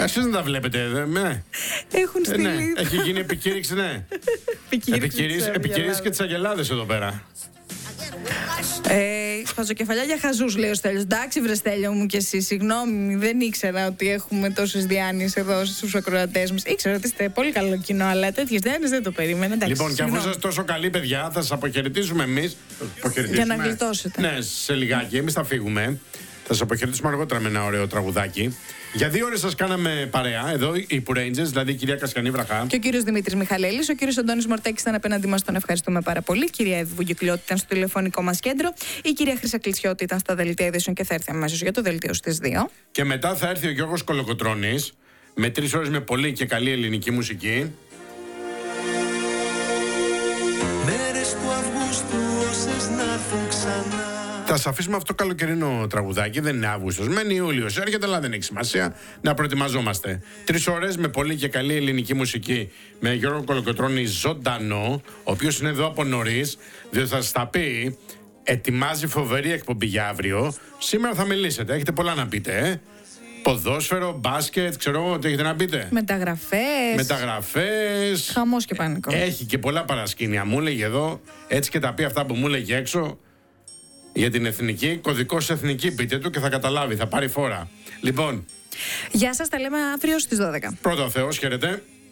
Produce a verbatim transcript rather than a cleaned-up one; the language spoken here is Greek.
Εσείς δεν τα βλέπετε, ναι. Έχουν στείλει. Ναι, έχει γίνει επικήρυξη, ναι. Επικηρύσει και τις αγελάδες εδώ πέρα. Ε, Σπαζοκεφαλιά για χαζούς, λέει ο Στέλιος. Εντάξει, βρε Στέλιο μου κι εσύ, συγγνώμη, δεν ήξερα ότι έχουμε τόσες διάνοιες εδώ στους ακροατές μας. Ήξερα ότι είστε πολύ καλό κοινό, αλλά τέτοιες διάνοιες δεν το περίμενα. Εντάξει, λοιπόν, και αφού είστε τόσο καλοί, παιδιά, θα σας αποχαιρετήσουμε εμείς. Για να γλιτώσετε. Ναι, σε λιγάκι, εμείς θα φύγουμε. Θα σας αποχαιρετήσουμε αργότερα με ένα ωραίο τραγουδάκι. Για δύο ώρες σας κάναμε παρέα εδώ, οι Poo Rangers, δηλαδή η κυρία Κασιανή Βραχά. Και ο κύριος Δημήτρης Μιχαλέλης. Ο κύριος Αντώνης Μορτέκης ήταν απέναντί μας, τον ευχαριστούμε πάρα πολύ. Η κυρία Εύη Βουγγιουκλιώτη ήταν στο τηλεφωνικό μας κέντρο. Η κυρία Χρύσα Κλεισιώτη ήταν στα δελτία ειδήσεων και θα έρθει αμέσως για το δελτίο στις δύο. Και μετά θα έρθει ο Γιώργος Κολοκοτρώνης με τρεις ώρες με πολύ και καλή ελληνική μουσική. Μέρες του Αυγούστου όσες να έρθουν ξανά. Θα σας αφήσουμε αυτό το καλοκαιρινό τραγουδάκι. Δεν είναι Αύγουστος, μένει Ιούλιος. Έρχεται, αλλά δεν έχει σημασία. Να προετοιμαζόμαστε. Τρεις ώρες με πολύ και καλή ελληνική μουσική. Με Γιώργο Κολοκοτρώνη ζωντανό, ο οποίος είναι εδώ από νωρίς, διότι θα σας τα πει. Ετοιμάζει φοβερή εκπομπή για αύριο. Σήμερα θα μιλήσετε. Έχετε πολλά να πείτε, ε. Ποδόσφαιρο, μπάσκετ, ξέρω εγώ τι έχετε να πείτε. Μεταγραφές. Μεταγραφές. Χαμός και πανικό. Έχει και πολλά παρασκήνια. Μου έλεγε εδώ, έτσι και τα πει αυτά που μου έλεγε έξω. Για την εθνική, κωδικός εθνική, πείτε του και θα καταλάβει, θα πάρει φόρα. Λοιπόν. Γεια σας, τα λέμε αύριο στις δώδεκα. Πρώτο ο Θεός, χαίρετε.